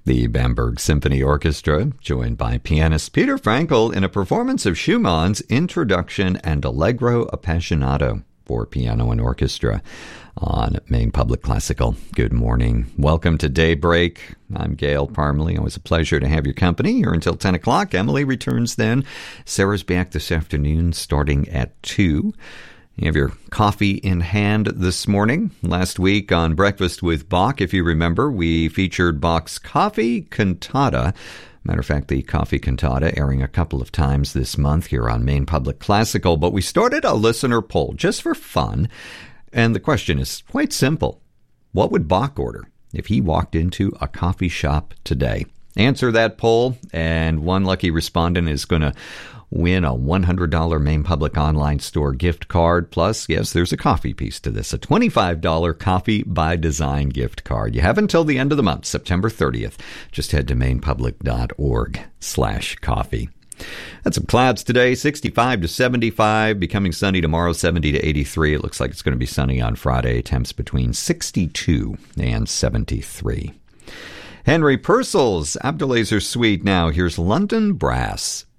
The Bamberg Symphony Orchestra, joined by pianist Peter Frankel in a performance of Schumann's Introduction and Allegro Appassionato for piano and orchestra on Maine Public Classical. Good morning. Welcome to Daybreak. I'm Gail Parmalee. Always a pleasure to have your company here until 10 o'clock. Emily returns then. Sarah's back this afternoon starting at 2. You have your coffee in hand this morning. Last week on Breakfast with Bach, if you remember, we featured Bach's Coffee Cantata. Matter of fact, the Coffee Cantata airing a couple of times this month here on Maine Public Classical. But we started a listener poll just for fun. And the question is quite simple. What would Bach order if he walked into a coffee shop today? Answer that poll, and one lucky respondent is going to win a $100 Maine Public Online Store gift card. Plus, yes, there's a coffee piece to this, a $25 Coffee by Design gift card. You have until the end of the month, September 30th. Just head to mainpublic.org/coffee. Had some clouds today, 65 to 75, becoming sunny tomorrow, 70 to 83. It looks like it's going to be sunny on Friday, temps between 62 and 73. Henry Purcell's Abdulaziz Suite now. Here's London Brass.